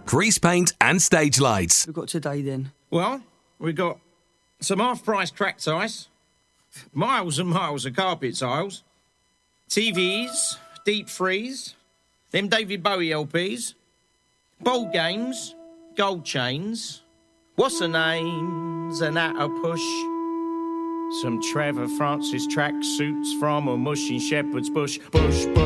grease paint and stage lights. We've got today then. Well, we got some half-price cracked ice, miles and miles of carpet tiles, TVs, deep freeze, them David Bowie LPs, bowl games, gold chains, what's the names, and at a push. Some Trevor Francis track suits from a mushing shepherd's bush, bush, bush.